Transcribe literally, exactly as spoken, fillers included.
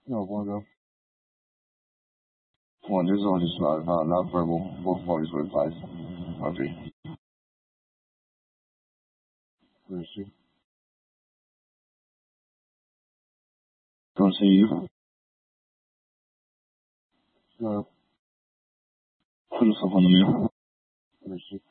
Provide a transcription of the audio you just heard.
Não, quando one is only small, not, not verbal, both bodies were advised. Agree. Merci. Conseiller. Euh, philosophe en numéro. Merci.